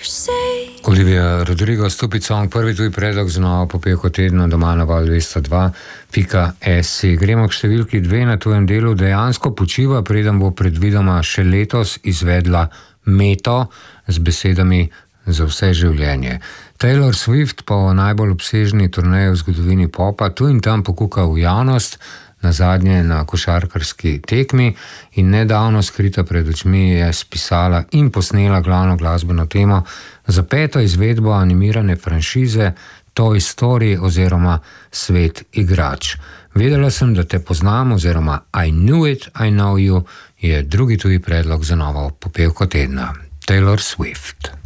Olivia Rodrigo, Stupid Song, prvi tuj predlog z novo popevko tedna doma na Val 202.si. Gremo k številki 2 na tujem delu. Dejansko počiva, preden bo predvidoma še letos izvedla Meto z besedami za vse življenje. Taylor Swift po najbolj obsežni turneji v zgodovini popa tu in tam pokuka v javnost, nazadnje na košarkarski tekmi, in nedavno skrita pred očmi je spisala in posnela glavno glasbeno temo za 5. izvedbo animirane franšize Toy Story oziroma Svet igrač. Vedela sem, da te poznam oziroma I knew it, I know you je drugi tuji predlog za novo popevko tedna. Taylor Swift.